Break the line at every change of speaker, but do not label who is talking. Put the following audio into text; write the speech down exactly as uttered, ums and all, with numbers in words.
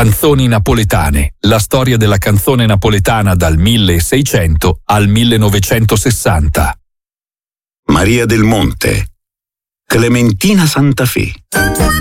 Canzoni napoletane, la storia della canzone napoletana dal milleseicento al millenovecentosessanta.
Maria del Monte, Clementina Santafè.